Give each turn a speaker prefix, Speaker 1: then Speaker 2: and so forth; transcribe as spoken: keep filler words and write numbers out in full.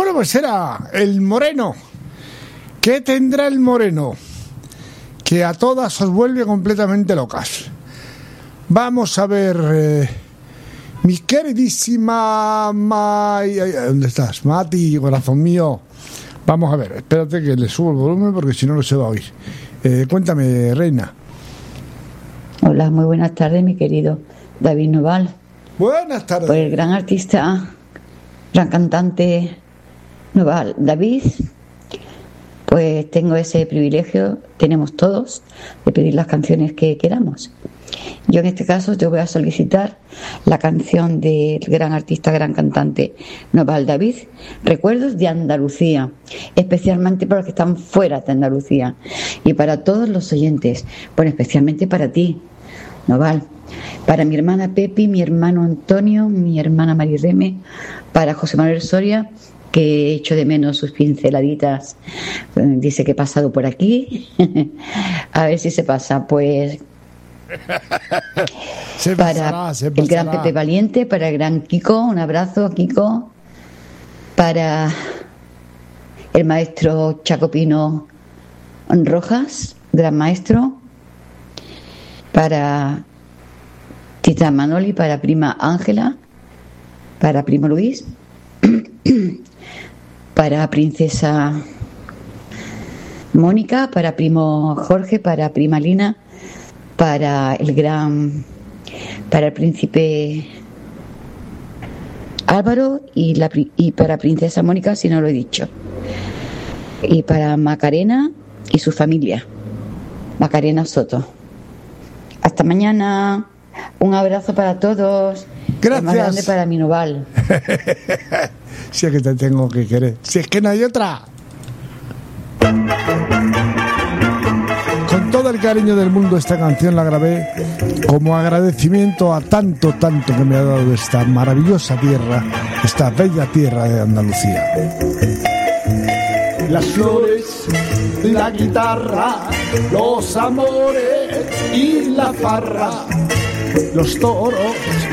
Speaker 1: Bueno, pues era el Moreno. ¿Qué tendrá el Moreno? Que a todas os vuelve completamente locas. Vamos a ver, eh, mi queridísima May... ¿Dónde estás? Mati, corazón mío. Vamos a ver, espérate que le subo el volumen porque si no, no se va a oír. Eh, cuéntame, reina.
Speaker 2: Hola, muy buenas tardes, mi querido David Noval.
Speaker 1: Buenas tardes.
Speaker 2: Pues el gran artista, gran cantante Noval, David, pues tengo ese privilegio, tenemos todos, de pedir las canciones que queramos. Yo en este caso te voy a solicitar la canción del gran artista, gran cantante Noval David, Recuerdos de Andalucía, especialmente para los que están fuera de Andalucía y para todos los oyentes, bueno, especialmente para ti, Noval, para mi hermana Pepi, mi hermano Antonio, mi hermana Marireme, para José Manuel Soria, que echo de menos sus pinceladitas, dice que he pasado por aquí, a ver si se pasa, pues
Speaker 1: se pasará,
Speaker 2: para
Speaker 1: se
Speaker 2: el gran Pepe Valiente, para el gran Kiko, un abrazo Kiko, para el maestro Chacopino Rojas, gran maestro, para Tita Manoli, para prima Ángela, para primo Luis, para princesa Mónica, para primo Jorge, para prima Lina, para el gran, para el príncipe Álvaro y, la, y para princesa Mónica, si no lo he dicho, y para Macarena y su familia, Macarena Soto. Hasta mañana, un abrazo para todos.
Speaker 1: Gracias.
Speaker 2: Más grande para mi Noval.
Speaker 1: Si es que te tengo que querer, si es que no hay otra. Con todo el cariño del mundo esta canción la grabé como agradecimiento a tanto, tanto que me ha dado esta maravillosa tierra, esta bella tierra de Andalucía.
Speaker 3: Las flores, la guitarra, los amores y la farra, los toros